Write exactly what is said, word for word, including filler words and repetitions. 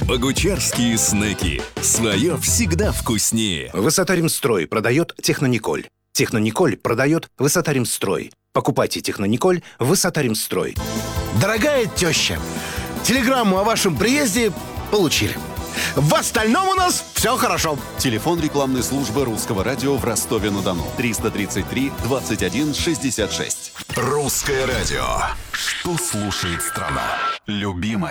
Богучарские снеки. Свое всегда вкуснее. Высота-Ремстрой продает Технониколь. Технониколь продает Высота-Ремстрой. Покупайте Технониколь Высота-Ремстрой. Дорогая теща, телеграмму о вашем приезде получили. В остальном у нас все хорошо. Телефон рекламной службы Русского радио в Ростове-на-Дону. триста тридцать три двадцать один шестьдесят шесть. Русское радио. Что слушает страна? Любимое.